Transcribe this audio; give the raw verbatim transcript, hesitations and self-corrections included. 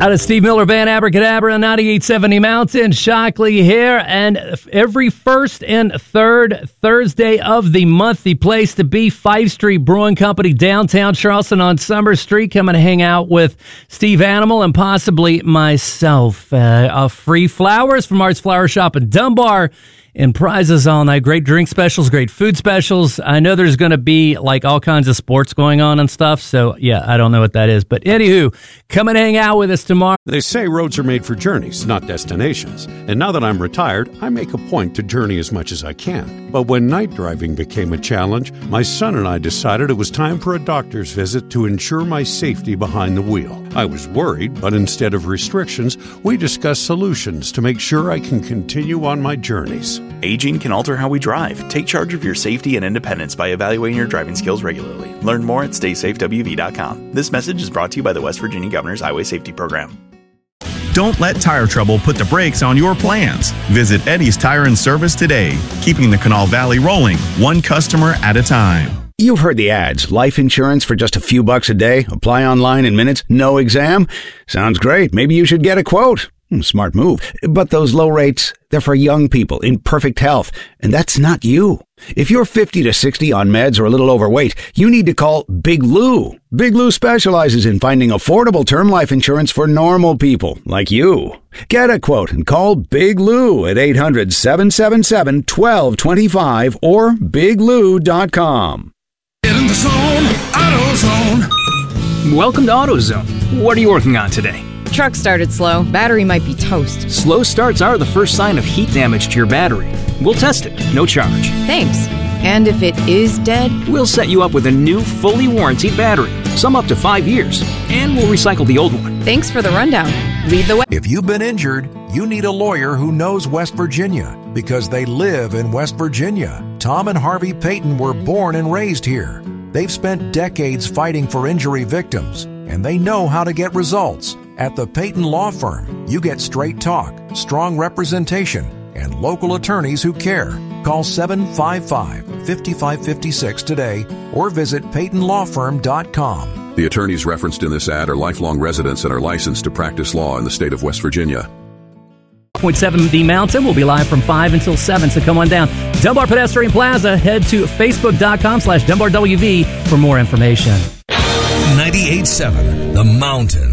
Out of Steve Miller Band, Abracadabra, ninety-eight seventy Mountain, Shockley here, and every first and third Thursday of the month, the place to be, Five Street Brewing Company, downtown Charleston on Summer Street. Coming to hang out with Steve Animal and possibly myself. Uh, uh, free flowers from Art's Flower Shop in Dunbar. And prizes all night. Great drink specials, great food specials. I know there's going to be like all kinds of sports going on and stuff. So, yeah, I don't know what that is. But anywho, come and hang out with us tomorrow. They say roads are made for journeys, not destinations. And now that I'm retired, I make a point to journey as much as I can. But when night driving became a challenge, my son and I decided it was time for a doctor's visit to ensure my safety behind the wheel. I was worried, but instead of restrictions, we discussed solutions to make sure I can continue on my journeys. Aging can alter how we drive. Take charge of your safety and independence by evaluating your driving skills regularly. Learn more at stay safe w v dot com. This message is brought to you by the West Virginia Governor's Highway Safety Program. Don't let tire trouble put the brakes on your plans. Visit Eddie's Tire and Service today, keeping the Kanawha Valley rolling, one customer at a time. You've heard the ads. Life insurance for just a few bucks a day. Apply online in minutes. No exam. Sounds great. Maybe you should get a quote. Smart move. But those low rates, they're for young people in perfect health. And that's not you. If you're fifty to sixty on meds or a little overweight, you need to call Big Lou. Big Lou specializes in finding affordable term life insurance for normal people like you. Get a quote and call Big Lou at eight hundred, seven seven seven, one two two five or big lou dot com. Get in the zone, AutoZone. Welcome to AutoZone. What are you working on today? Truck started slow. Battery might be toast. Slow starts are the first sign of heat damage to your battery. We'll test it, no charge. Thanks. And if it is dead? We'll set you up with a new, fully warranted battery, some up to five years, and we'll recycle the old one. Thanks for the rundown. Lead the way. If you've been injured, you need a lawyer who knows West Virginia because they live in West Virginia. Tom and Harvey Payton were born and raised here. They've spent decades fighting for injury victims, and they know how to get results. At the Payton Law Firm, you get straight talk, strong representation, and local attorneys who care. Call seven five five, five five five six today or visit payton law firm dot com. The attorneys referenced in this ad are lifelong residents and are licensed to practice law in the state of West Virginia. point seven The Mountain will be live from five until seven, so come on down. Dunbar Pedestrian Plaza. Head to facebook.com slash Dunbar WV for more information. ninety-eight point seven The Mountain.